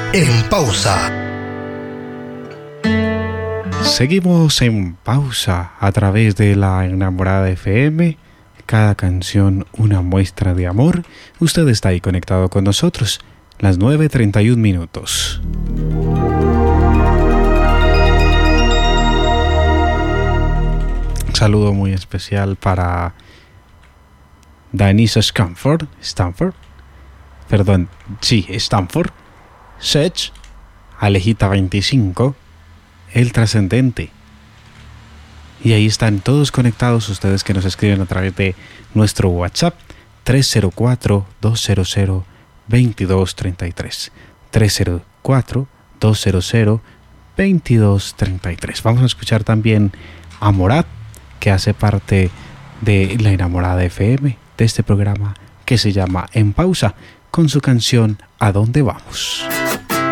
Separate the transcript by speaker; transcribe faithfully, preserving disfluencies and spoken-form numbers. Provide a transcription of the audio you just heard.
Speaker 1: En Pausa.
Speaker 2: Seguimos en pausa a través de la Enamorada F M. Cada canción una muestra de amor. Usted está ahí conectado con nosotros. Las nueve treinta y un minutos. Un saludo muy especial para Danisa Stanford, Stanford, perdón, sí, Stanford, Sech, Alejita veinticinco, El Trascendente. Y ahí están todos conectados ustedes que nos escriben a través de nuestro WhatsApp tres cero cuatro, dos cero cero, veintidós treinta y tres. tres cero cuatro, dos cero cero, veintidós treinta y tres. Vamos a escuchar también a Morat, que hace parte de La Enamorada F M, de este programa que se llama En Pausa, con su canción ¿A dónde vamos?